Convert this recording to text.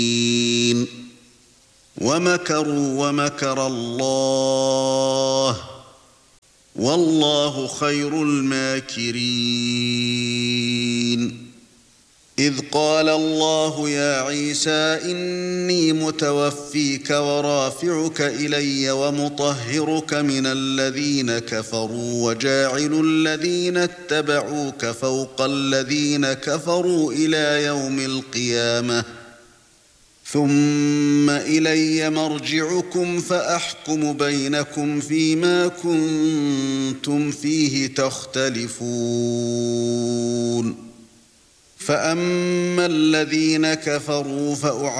ومكروا ومكر الله والله خير الماكرين إذ قال الله يا عيسى إني متوفيك ورافعك إلي ومطهرك من الذين كفروا وجاعل الذين اتبعوك فوق الذين كفروا إلى يوم القيامة ثم إلي مرجعكم فأحكم بينكم فيما كنتم فيه تختلفون فأما الذين كفروا